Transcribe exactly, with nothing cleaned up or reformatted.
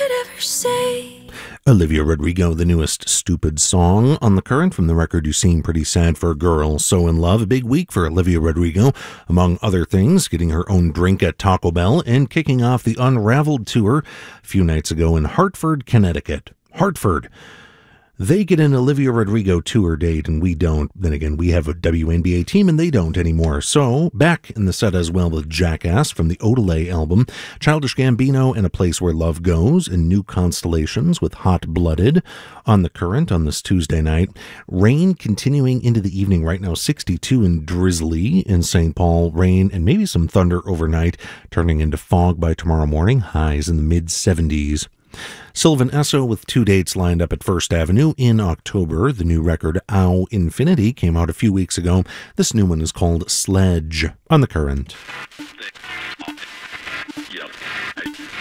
could ever say. Olivia Rodrigo, the newest Stupid song on the current from the record You Seem Pretty Sad for a Girl, So in Love. A big week for Olivia Rodrigo, among other things, getting her own drink at Taco Bell and kicking off the Unraveled tour a few nights ago in Hartford, Connecticut. Hartford. They get an Olivia Rodrigo tour date and we don't. Then again, we have a W N B A team and they don't anymore. So, back in the set as well with Jackass from the Odelay album, Childish Gambino and A Place Where Love Goes, and New Constellations with Hot Blooded on the current on this Tuesday night. Rain continuing into the evening right now, sixty-two and drizzly in Saint Paul. Rain and maybe some thunder overnight, turning into fog by tomorrow morning. Highs in the mid seventies. Sylvan Esso with two dates lined up at First Avenue in October. The new record, Ow Infinity, came out a few weeks ago. This new one is called Sledge on the current.